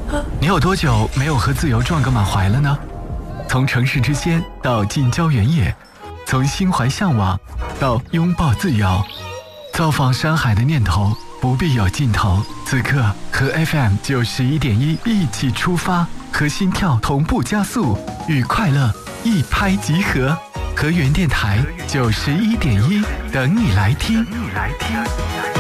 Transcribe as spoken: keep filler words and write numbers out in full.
你有多久没有和自由撞个满怀了呢？从城市之间到近郊原野，从心怀向往到拥抱自由，造访山海的念头不必有尽头。此刻和 F M 九十一点一一起出发，和心跳同步加速，与快乐一拍即合。和原电台九十一点一等你来听。